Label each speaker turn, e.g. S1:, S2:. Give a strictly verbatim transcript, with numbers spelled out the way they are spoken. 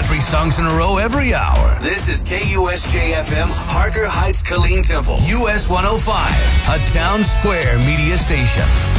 S1: Three songs in a row every hour. This is K U S J F M, Harker Heights, Killeen Temple. U S one oh five, a Town Square media station.